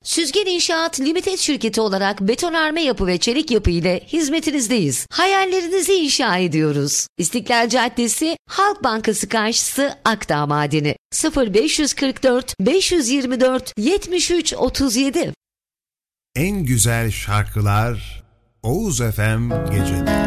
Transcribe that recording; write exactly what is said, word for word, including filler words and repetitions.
Süzgen İnşaat Limited şirketi olarak betonarme yapı ve çelik yapı ile hizmetinizdeyiz. Hayallerinizi inşa ediyoruz. İstiklal Caddesi, Halk Bankası karşısı, Akdağ Madeni. sıfır beş kırk dört beş yirmi dört yetmiş üç otuz yedi. En güzel şarkılar Oğuz F M Gece'de.